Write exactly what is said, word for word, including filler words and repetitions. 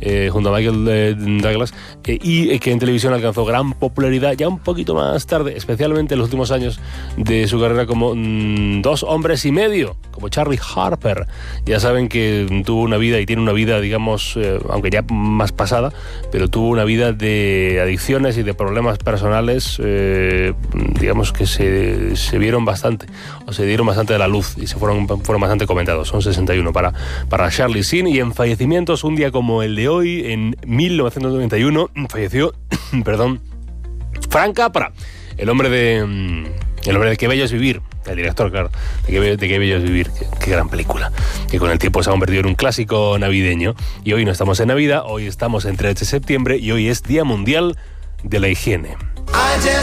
eh, junto a Michael eh, Douglas, eh, y eh, que en televisión alcanzó gran popularidad ya un poquito más tarde, especialmente en los últimos años de su carrera como mm, Dos hombres y medio, como Charlie Harper. Ya saben que tuvo una vida y tiene una vida, digamos, eh, aunque ya más pasada, pero tuvo una vida de adicciones y de problemas personales, eh, digamos que se, se vieron bastante, o se dieron bastante de la luz y se fueron, fueron bastante comentados. Son sesenta y uno para, para Charlie Sheen. Y en fallecimientos, un día como el de hoy, en mil novecientos noventa y uno, falleció, perdón, Frank Capra, el hombre de... El hombre de Qué bello es vivir, el director, claro, de Qué, de Qué bello es vivir, qué, qué gran película, que con el tiempo se ha convertido en un clásico navideño. Y hoy no estamos en Navidad, hoy estamos en tres de septiembre y hoy es Día Mundial de la Higiene.